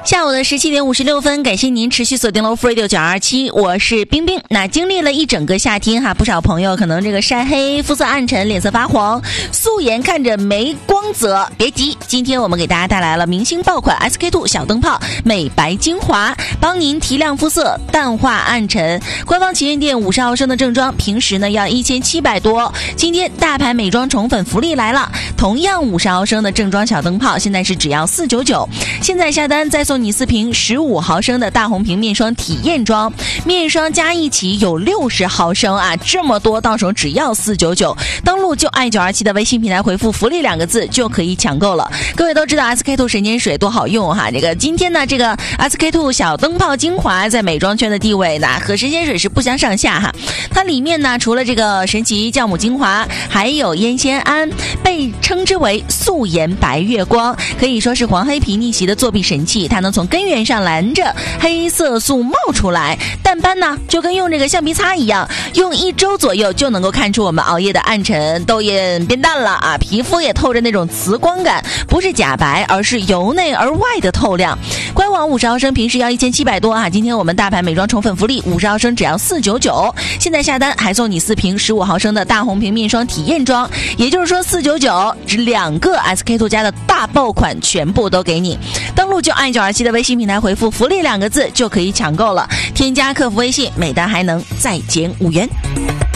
下午的17:56，感谢您持续锁定了 Radio 927，我是冰冰。那经历了一整个夏天哈，不少朋友可能这个晒黑、肤色暗沉、脸色发黄、素颜看着没光泽，别急，今天我们给大家带来了明星爆款 SK2 小灯泡美白精华，帮您提亮肤色、淡化暗沉。官方旗舰店50毫升的正装，平时呢要1700多，今天大牌美妆宠粉福利来了，同样50毫升的正装小灯泡，现在是只要499，现在下单再送你4瓶15毫升的大红瓶面霜体验装，面霜加一起有60毫升啊，这么多到手只要499，登录就爱927的微信平台回复福利2个字就可以抢购了。各位都知道 SK2 神仙水多好用哈，这个今天呢这个 SK2 小灯泡精华在美妆圈的地位呢和神仙水是不相上下哈。它里面呢除了这个神奇酵母精华，还有烟酰胺，被称之为素颜白月光，可以说是黄黑皮逆袭的作弊神器，它能从根源上拦着黑色素冒出来，淡斑呢就跟用这个橡皮擦一样，用1周左右就能够看出我们熬夜的暗沉，痘印变淡了啊，皮肤也透着那种磁光感，不是假白，而是由内而外的透亮。官网50毫升平时要1700多啊，今天我们大牌美妆宠粉福利50毫升只要499，现在下单还送你4瓶15毫升的大红瓶面霜体验装，也就是说499只2个 SK2 家的大爆款全部都给你。登录就爱927的微信平台回复福利2个字就可以抢购了，添加客服微信，每单还能再减5元。